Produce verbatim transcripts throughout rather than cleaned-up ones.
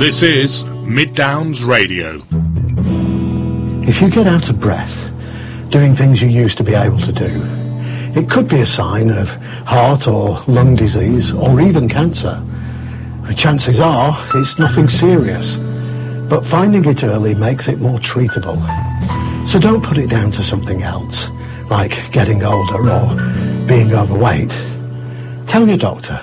This is Mid Downs Radio. If you get out of breath doing things you used to be able to do, it could be a sign of heart or lung disease or even cancer. The chances are it's nothing serious, but finding it early makes it more treatable. So don't put it down to something else, like getting older or being overweight. Tell your doctor.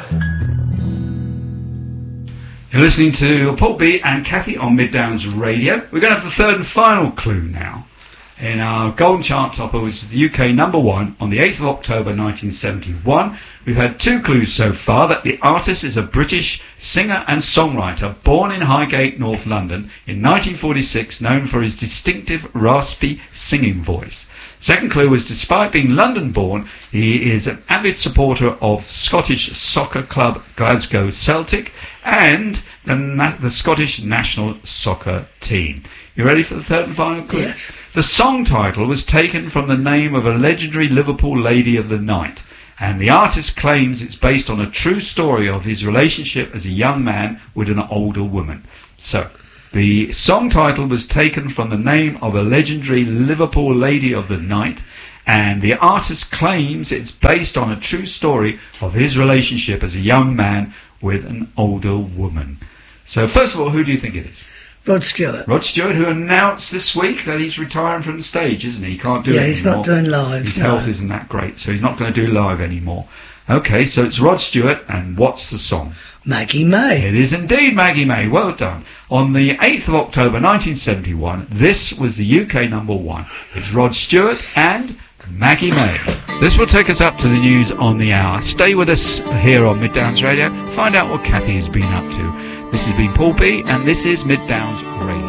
You're listening to Paul B and Kathy on Mid Downs Radio. We're going to have the third and final clue now. In our Golden Chart Topper, which is the U K number one on the eighth of October nineteen seventy-one. We've had two clues so far: that the artist is a British singer and songwriter born in Highgate, North London in nineteen forty-six, known for his distinctive raspy singing voice. Second clue was, despite being London-born, he is an avid supporter of Scottish soccer club Glasgow Celtic and the, na- the Scottish national soccer team. You ready for the third and final clue? Yes. The song title was taken from the name of a legendary Liverpool lady of the night, and the artist claims it's based on a true story of his relationship as a young man with an older woman. So, the song title was taken from the name of a legendary Liverpool lady of the night, and the artist claims it's based on a true story of his relationship as a young man with an older woman. So, first of all, who do you think it is? Rod Stewart. Rod Stewart, who announced this week that he's retiring from the stage, isn't he? He can't do yeah, it anymore. Yeah, he's not doing live. His no. health isn't that great, so he's not going to do live anymore. Okay, so it's Rod Stewart, and what's the song? Maggie May. It is indeed Maggie May. Well done. On the eighth of October nineteen seventy-one, this was the U K number one. It's Rod Stewart and Maggie May. This will take us up to the news on the hour. Stay with us here on Mid Downs Radio. Find out what Kathy has been up to. This has been Paul B, and this is Mid Downs Radio.